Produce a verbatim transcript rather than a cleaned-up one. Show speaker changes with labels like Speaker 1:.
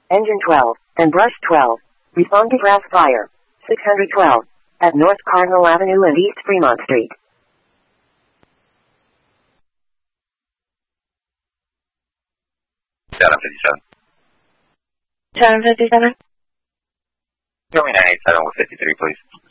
Speaker 1: Engine twelve, and brush twelve. Respond to grass fire. six hundred twelve. At North Cardinal Avenue and East Fremont Street.
Speaker 2: seven fifty-seven.
Speaker 1: seven fifty-seven?
Speaker 2: Show me nine eight seven with fifty-three, please.